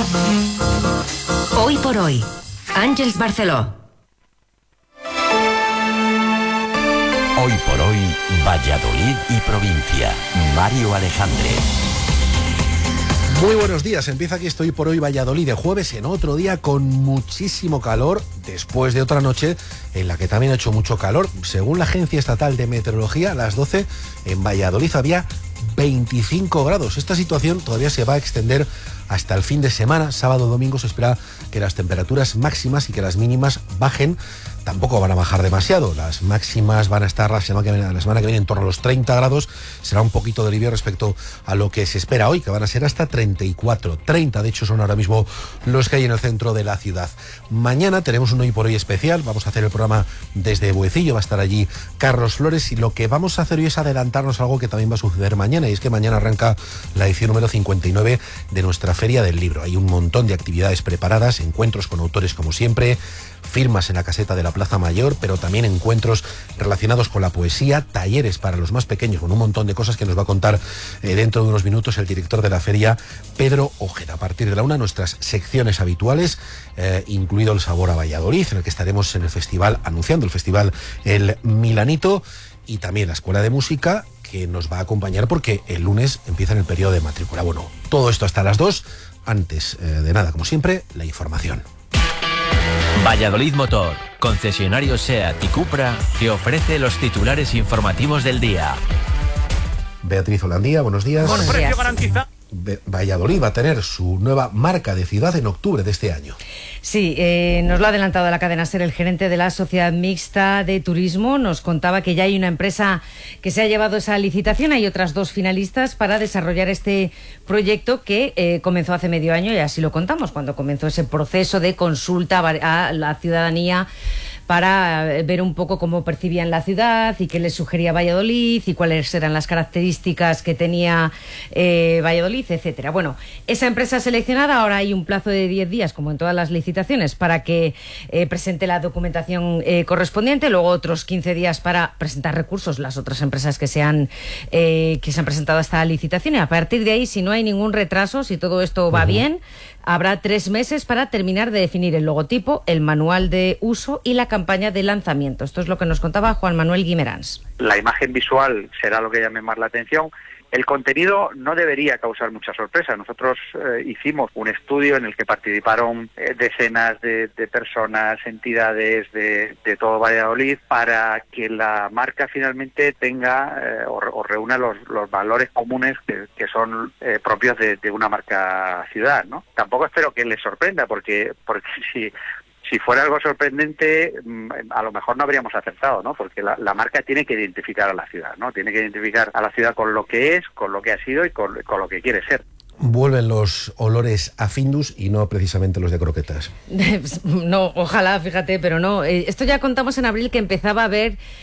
Hoy por hoy, Àngels Barceló. Hoy por hoy, Valladolid y provincia. Mario Alejandre. Muy buenos días, empieza aquí Estoy por hoy Valladolid de jueves en otro día con muchísimo calor, después de otra noche en la que también ha hecho mucho calor. Según la Agencia Estatal de Meteorología, a las 12 en Valladolid había 25 grados. Esta situación todavía se va a extender hasta el fin de semana. Sábado, domingo se espera que las temperaturas máximas y que las mínimas bajen. Tampoco van a bajar demasiado. Las máximas van a estar la semana que viene en torno a los 30 grados. Será un poquito de alivio respecto a lo que se espera hoy, que van a ser hasta 34. 30, de hecho, son ahora mismo los que hay en el centro de la ciudad. Mañana tenemos un Hoy por Hoy especial. Vamos a hacer el programa desde Buecillo. Va a estar allí Carlos Flores. Y lo que vamos a hacer hoy es adelantarnos a algo que también va a suceder mañana. Y es que mañana arranca la edición número 59 de nuestra Feria del Libro. Hay un montón de actividades preparadas, encuentros con autores como siempre, firmas en la caseta de la Plaza Mayor, pero también encuentros relacionados con la poesía, talleres para los más pequeños, con un montón de cosas que nos va a contar dentro de unos minutos el director de la feria, Pedro Ojeda. A partir de la 1, nuestras secciones habituales, incluido el Sabor a Valladolid, en el que estaremos en el festival, anunciando el festival El Milanito, y también la Escuela de Música, que nos va a acompañar porque el lunes empieza el periodo de matrícula. Bueno, todo esto hasta las 2. Antes de nada, como siempre, la información. Valladolid Motor, concesionario SEAT y Cupra, que ofrece los titulares informativos del día. Beatriz Holandía, buenos días. Con precio garantizado. Valladolid va a tener su nueva marca de ciudad en octubre de este año. Sí, nos lo ha adelantado la cadena SER, el gerente de la Sociedad Mixta de Turismo. Nos contaba que ya hay una empresa que se ha llevado esa licitación. Hay otras 2 finalistas para desarrollar este proyecto que comenzó hace medio año, y así lo contamos, cuando comenzó ese proceso de consulta a la ciudadanía para ver un poco cómo percibían la ciudad y qué les sugería Valladolid y cuáles eran las características que tenía Valladolid, etcétera. Bueno, esa empresa seleccionada, ahora hay un plazo de 10 días, como en todas las licitaciones, para que presente la documentación correspondiente, luego otros 15 días para presentar recursos las otras empresas que se han presentado a esta licitación, y a partir de ahí, si no hay ningún retraso, si todo esto va bien, habrá 3 meses para terminar de definir el logotipo, el manual de uso y la campaña de lanzamiento. Esto es lo que nos contaba Juan Manuel Guimerans. La imagen visual será lo que llame más la atención. El contenido no debería causar mucha sorpresa. Nosotros hicimos un estudio en el que participaron decenas de personas, entidades de todo Valladolid, para que la marca finalmente tenga o reúna los valores comunes que son propios de una marca ciudad, ¿no? Tampoco espero que les sorprenda, porque si fuera algo sorprendente, a lo mejor no habríamos acertado, ¿no? Porque la marca tiene que identificar a la ciudad, ¿no? Tiene que identificar a la ciudad con lo que es, con lo que ha sido y con lo que quiere ser. Vuelven los olores a Findus y no precisamente los de croquetas. No, ojalá, fíjate, pero no. Esto ya contamos en abril, que empezaba a haber